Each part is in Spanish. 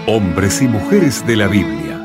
Hombres y mujeres de la Biblia.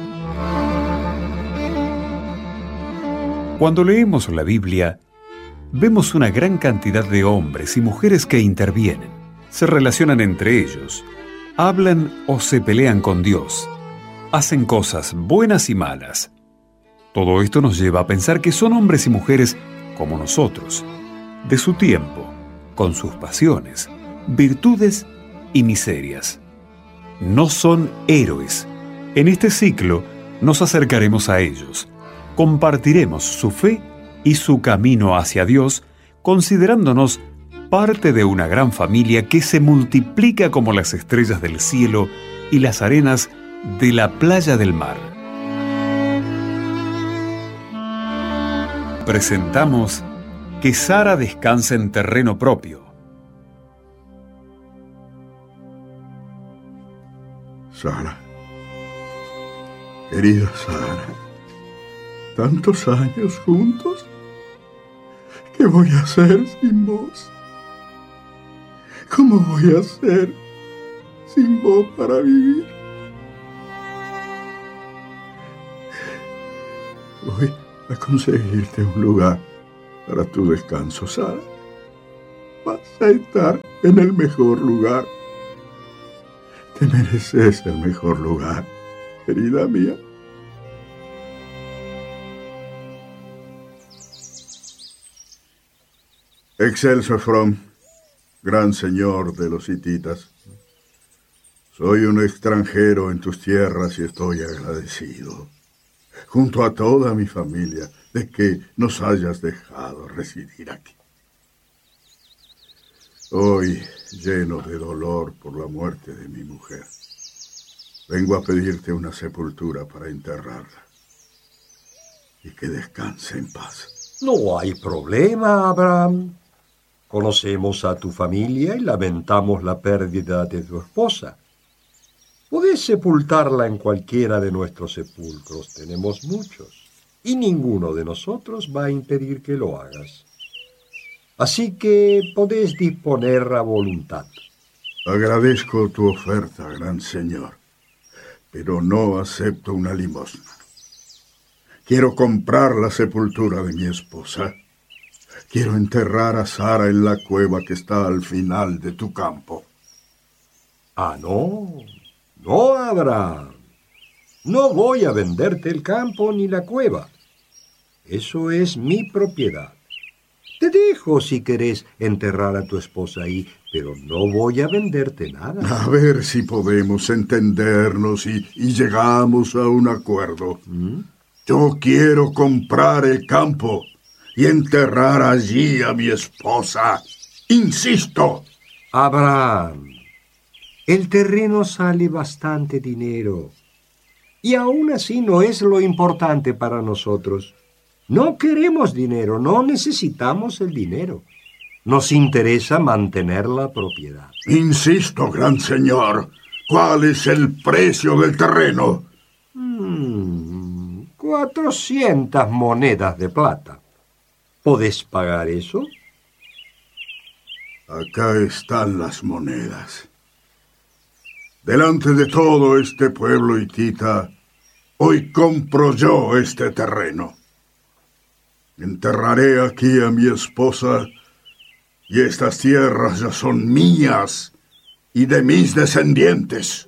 Cuando leemos la Biblia, vemos una gran cantidad de hombres y mujeres que intervienen, se relacionan entre ellos, hablan o se pelean con Dios, hacen cosas buenas y malas. Todo esto nos lleva a pensar que son hombres y mujeres como nosotros, de su tiempo, con sus pasiones, virtudes y miserias. No son héroes. En este ciclo nos acercaremos a ellos, compartiremos su fe y su camino hacia Dios, considerándonos parte de una gran familia que se multiplica como las estrellas del cielo y las arenas de la playa del mar. Presentamos Que Sara descansa en terreno propio. Sara, querida Sara, tantos años juntos, ¿qué voy a hacer sin vos? ¿Cómo voy a hacer sin vos para vivir? Voy a conseguirte un lugar para tu descanso, Sara. Vas a estar en el mejor lugar. Te mereces el mejor lugar, querida mía. Excelso Efrón, gran señor de los hititas. Soy un extranjero en tus tierras y estoy agradecido, junto a toda mi familia, de que nos hayas dejado residir aquí. Hoy, lleno de dolor por la muerte de mi mujer, vengo a pedirte una sepultura para enterrarla y que descanse en paz. No hay problema, Abraham. Conocemos a tu familia y lamentamos la pérdida de tu esposa. Podés sepultarla en cualquiera de nuestros sepulcros. Tenemos muchos, y ninguno de nosotros va a impedir que lo hagas. Así que podés disponer a voluntad. Agradezco tu oferta, gran señor, pero no acepto una limosna. Quiero comprar la sepultura de mi esposa. Quiero enterrar a Sara en la cueva que está al final de tu campo. Ah, no, Abraham. No voy a venderte el campo ni la cueva. Eso es mi propiedad. Te dejo si querés enterrar a tu esposa ahí, pero no voy a venderte nada. A ver si podemos entendernos y llegamos a un acuerdo. Yo quiero comprar el campo y enterrar allí a mi esposa. ¡Insisto! Abraham, el terreno sale bastante dinero. Y aún así no es lo importante para nosotros. No queremos dinero, no necesitamos el dinero. Nos interesa mantener la propiedad. Insisto, gran señor. ¿Cuál es el precio del terreno? 400 monedas de plata. ¿Podés pagar eso? Acá están las monedas. Delante de todo este pueblo hitita, hoy compro yo este terreno. Enterraré aquí a mi esposa y estas tierras ya son mías y de mis descendientes.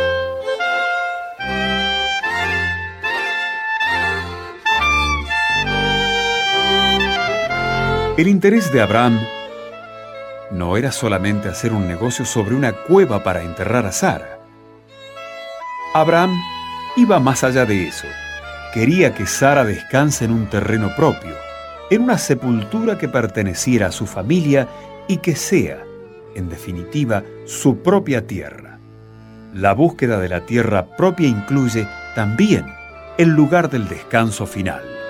El interés de Abraham no era solamente hacer un negocio sobre una cueva para enterrar a Sara. Abraham iba más allá de eso. Quería que Sara descanse en un terreno propio, en una sepultura que perteneciera a su familia y que sea, en definitiva, su propia tierra. La búsqueda de la tierra propia incluye también el lugar del descanso final.